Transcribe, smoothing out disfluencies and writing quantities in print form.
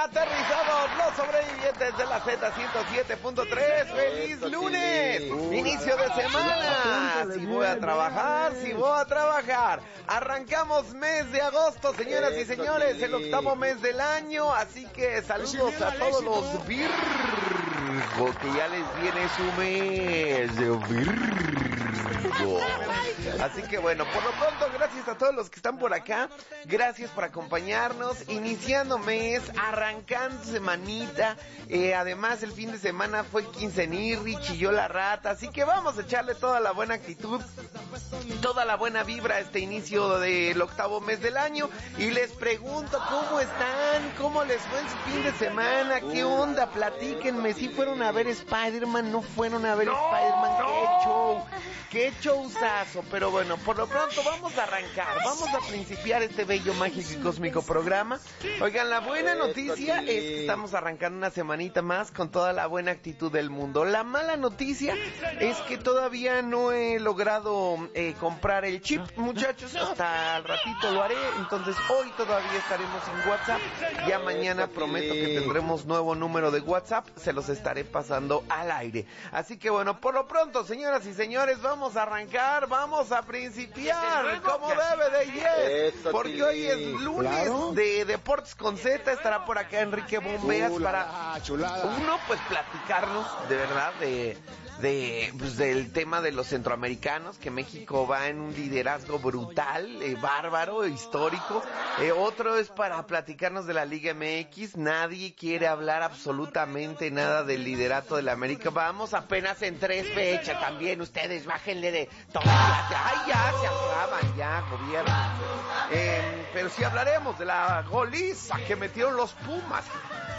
aterrizados los sobrevivientes de la Z107.3. ¡Feliz lunes! ¡Inicio de semana! Si voy a trabajar. Arrancamos mes de agosto, señoras y señores, el octavo mes del año. Así que saludos a todos los Virgo, que ya les viene su mes de Virgo. Así que bueno, por lo pronto, gracias a todos los que están por acá. Gracias por acompañarnos, iniciando mes, arrancando semanita. Además, el fin de semana fue quincenirri, chilló la rata. Así que vamos a echarle toda la buena actitud, toda la buena vibra a este inicio del octavo mes del año. Y les pregunto, ¿cómo están? ¿Cómo les fue en su fin de semana? ¿Qué onda? Platíquenme. ¿Sí fueron a ver Spider-Man? ¿No fueron a ver Spider-Man? ¡Qué show! ¡Qué showzazo! Pero bueno, por lo pronto vamos a arrancar. Vamos a principiar este bello, mágico y cósmico programa. Oigan, la buena noticia es que estamos arrancando una semanita más con toda la buena actitud del mundo. La mala noticia es que todavía no he logrado comprar el chip, muchachos. Hasta al ratito lo haré. Entonces hoy todavía estaremos sin WhatsApp. Ya mañana prometo que tendremos nuevo número de WhatsApp. Se los estaré pasando al aire. Así que bueno, por lo pronto, señoras y señores, vamos a arrancar, vamos a principiar como debe de porque hoy es lunes de Deportes con Z. Estará por acá Enrique Bombeas para uno, pues platicarnos de verdad pues, del tema de los centroamericanos, que México va en un liderazgo brutal, bárbaro, histórico. Otro es para platicarnos de la Liga MX. Nadie quiere hablar absolutamente nada del liderato de la América. Vamos apenas en 3 fechas también. Ustedes bájenle de todo. Ya se acaban, ya, gobierno. Pero sí hablaremos de la goliza que metieron los Pumas.